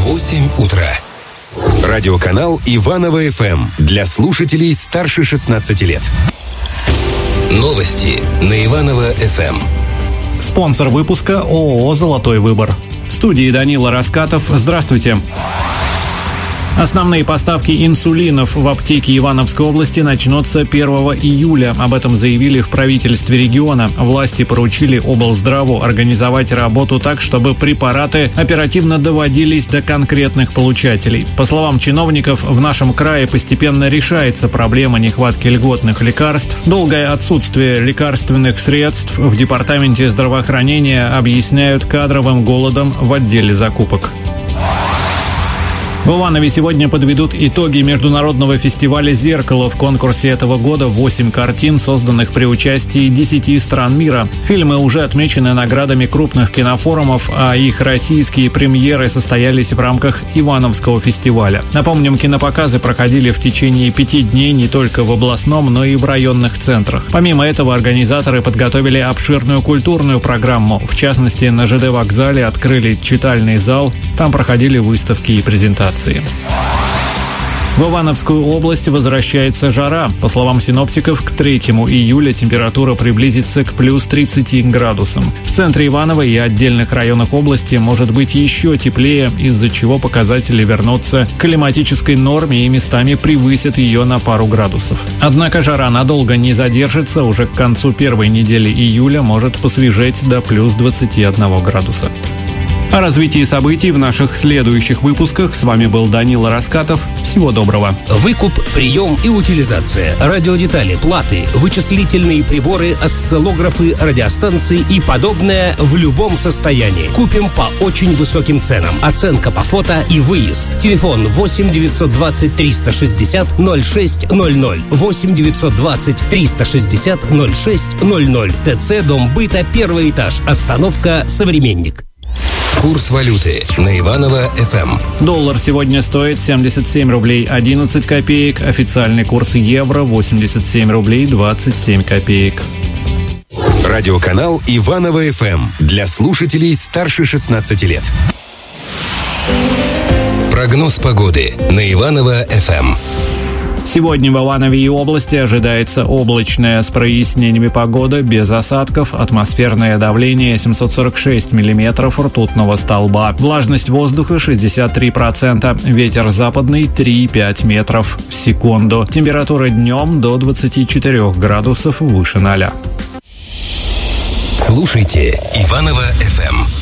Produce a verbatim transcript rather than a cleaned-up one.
восемь утра. Радиоканал Иваново-ФМ для слушателей старше шестнадцати лет. Новости на Иваново-ФМ. Спонсор выпуска ООО «Золотой выбор». В студии Данила Раскатов. Здравствуйте. Основные поставки инсулинов в аптеки Ивановской области начнутся первого июля. Об этом заявили в правительстве региона. Власти поручили облздраву организовать работу так, чтобы препараты оперативно доводились до конкретных получателей. По словам чиновников, в нашем крае постепенно решается проблема нехватки льготных лекарств. Долгое отсутствие лекарственных средств в департаменте здравоохранения объясняют кадровым голодом в отделе закупок. В Иванове сегодня подведут итоги международного фестиваля «Зеркало». В конкурсе этого года восемь картин, созданных при участии десяти стран мира. Фильмы уже отмечены наградами крупных кинофорумов, а их российские премьеры состоялись в рамках Ивановского фестиваля. Напомним, кинопоказы проходили в течение пяти дней не только в областном, но и в районных центрах. Помимо этого, организаторы подготовили обширную культурную программу. В частности, на ЖД вокзале открыли читальный зал, там проходили выставки и презентации. В Ивановскую область возвращается жара. По словам синоптиков, к третьему июля температура приблизится к плюс тридцати градусам. В центре Иванова и отдельных районах области может быть еще теплее, из-за чего показатели вернутся к климатической норме и местами превысят ее на пару градусов. Однако жара надолго не задержится. Уже к концу первой недели июля может посвежеть до плюс двадцати одного градуса. О развитии событий в наших следующих выпусках. С вами был Данила Раскатов. Всего доброго. Выкуп, прием и утилизация, радиодетали, платы, вычислительные приборы, осциллографы, радиостанции и подобное в любом состоянии. Купим по очень высоким ценам. Оценка по фото и выезд. Телефон восемь девятьсот двадцать триста шестьдесят ноль шесть ноль ноль. восемь девятьсот двадцать триста шестьдесят ноль шесть ноль ноль. ТЦ Дом быта, первый этаж. Остановка «Современник». Курс валюты на Иваново-ФМ. Доллар сегодня стоит семьдесят семь рублей одиннадцать копеек. Официальный курс евро восемьдесят семь рублей двадцать семь копеек. Радиоканал Иваново-ФМ для слушателей старше шестнадцати лет. Прогноз погоды на Иваново-ФМ. Сегодня в Иванове и области ожидается облачная с прояснениями погода, без осадков, атмосферное давление семьсот сорок шесть миллиметров ртутного столба, влажность воздуха шестьдесят три процента, ветер западный три и пять метров в секунду, температура днем до двадцати четырёх градусов выше ноля. Слушайте Иваново-ФМ.